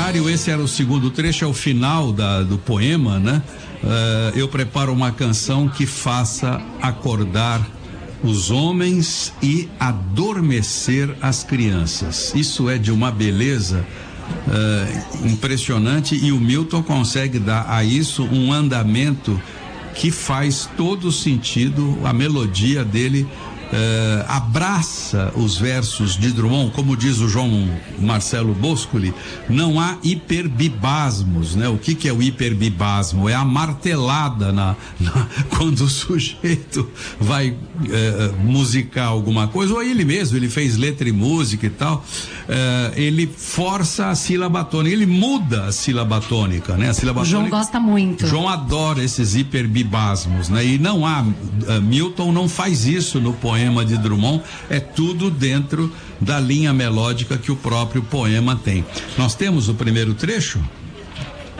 contrário, esse era o segundo trecho, é o final do poema, né? Eu preparo uma canção que faça acordar os homens e adormecer as crianças. Isso é de uma beleza impressionante, e o Milton consegue dar a isso um andamento que faz todo sentido. A melodia dele abraça os versos de Drummond, como diz o João Marcelo Boscoli, não há hiperbibasmos, né? O que é o hiperbibasmo? É a martelada quando o sujeito vai musicar alguma coisa, ou ele mesmo, ele fez letra e música e tal, ele força a sílaba tônica, ele muda a sílaba tônica, né? A sílaba João tônica, gosta muito. João adora esses hiperbibasmos, né? E não há, Milton não faz isso no poema de Drummond, é tudo dentro da linha melódica que o próprio poema tem. Nós temos o primeiro trecho?